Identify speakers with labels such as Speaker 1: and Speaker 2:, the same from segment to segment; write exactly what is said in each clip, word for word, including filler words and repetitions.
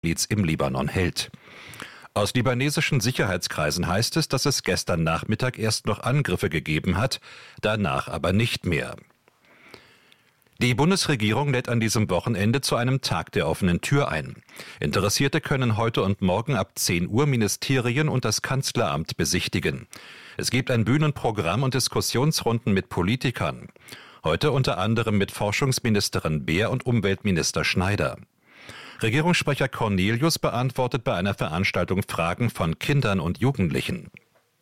Speaker 1: im Libanon hält. Aus libanesischen Sicherheitskreisen heißt es, dass es gestern Nachmittag erst noch Angriffe gegeben hat, danach aber nicht mehr. Die Bundesregierung lädt an diesem Wochenende zu einem Tag der offenen Tür ein. Interessierte können heute und morgen ab zehn Uhr Ministerien und das Kanzleramt besichtigen. Es gibt ein Bühnenprogramm und Diskussionsrunden mit Politikern. Heute unter anderem mit Forschungsministerin Beer und Umweltminister Schneider. Regierungssprecher Cornelius beantwortet bei einer Veranstaltung Fragen von Kindern und Jugendlichen.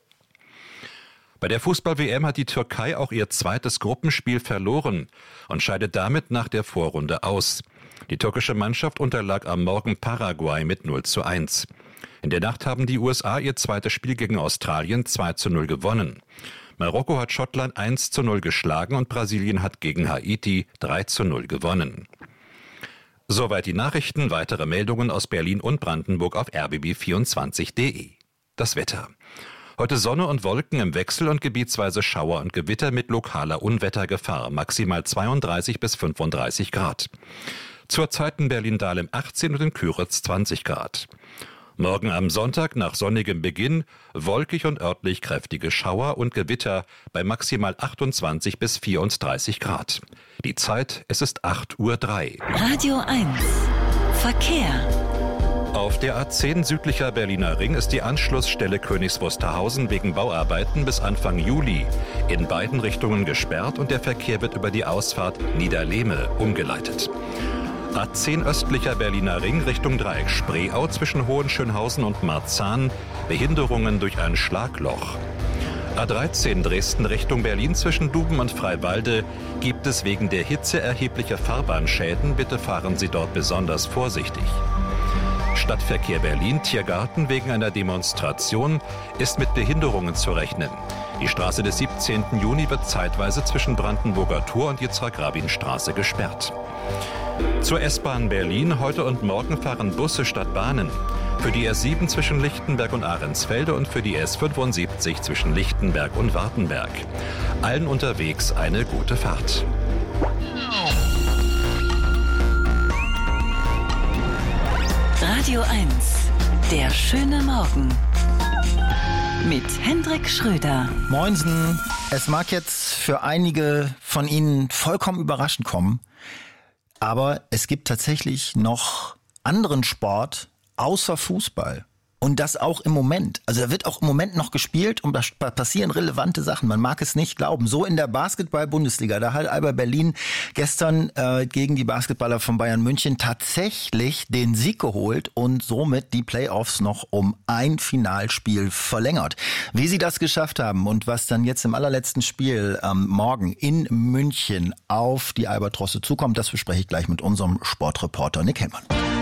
Speaker 1: Bei der Fußball-W M hat die Türkei auch ihr zweites Gruppenspiel verloren und scheidet damit nach der Vorrunde aus. Die türkische Mannschaft unterlag am Morgen Paraguay mit null zu eins. In der Nacht haben die U S A ihr zweites Spiel gegen Australien zwei zu null gewonnen. Marokko hat Schottland eins zu null geschlagen und Brasilien hat gegen Haiti drei zu null gewonnen. Soweit die Nachrichten, weitere Meldungen aus Berlin und Brandenburg auf r b b vierundzwanzig punkt d e. Das Wetter. Heute Sonne und Wolken im Wechsel und gebietsweise Schauer und Gewitter mit lokaler Unwettergefahr, maximal zweiunddreißig bis fünfunddreißig Grad. Zurzeit in Berlin-Dahlem achtzehn und in Küritz zwanzig Grad. Morgen am Sonntag nach sonnigem Beginn wolkig und örtlich kräftige Schauer und Gewitter bei maximal achtundzwanzig bis vierunddreißig Grad. Die Zeit, es ist acht Uhr drei.
Speaker 2: Radio eins Verkehr.
Speaker 1: Auf der A zehn südlicher Berliner Ring ist die Anschlussstelle Königs Wusterhausen wegen Bauarbeiten bis Anfang Juli in beiden Richtungen gesperrt und der Verkehr wird über die Ausfahrt Niederlehme umgeleitet. A zehn östlicher Berliner Ring Richtung Dreieck Spreeau zwischen Hohenschönhausen und Marzahn, Behinderungen durch ein Schlagloch. A dreizehn Dresden Richtung Berlin zwischen Duben und Freiwalde gibt es wegen der Hitze erhebliche Fahrbahnschäden. Bitte fahren Sie dort besonders vorsichtig. Stadtverkehr Berlin Tiergarten wegen einer Demonstration ist mit Behinderungen zu rechnen. Die Straße des siebzehnten Juni wird zeitweise zwischen Brandenburger Tor und Yitzhak-Rabin-Straße gesperrt. Zur S-Bahn Berlin. Heute und morgen fahren Busse statt Bahnen. Für die S sieben zwischen Lichtenberg und Ahrensfelde und für die S fünfundsiebzig zwischen Lichtenberg und Wartenberg. Allen unterwegs eine gute Fahrt.
Speaker 2: Radio eins, der schöne Morgen. Mit Hendrik Schröder.
Speaker 3: Moinsen. Es mag jetzt für einige von Ihnen vollkommen überraschend kommen, aber es gibt tatsächlich noch anderen Sport außer Fußball. Und das auch im Moment. Also da wird auch im Moment noch gespielt und da passieren relevante Sachen. Man mag es nicht glauben. So in der Basketball-Bundesliga. Da hat Alba Berlin gestern äh, gegen die Basketballer von Bayern München tatsächlich den Sieg geholt und somit die Playoffs noch um ein Finalspiel verlängert. Wie sie das geschafft haben und was dann jetzt im allerletzten Spiel am ähm, Morgen in München auf die Albatrosse zukommt, das bespreche ich gleich mit unserem Sportreporter Nick Hellmann.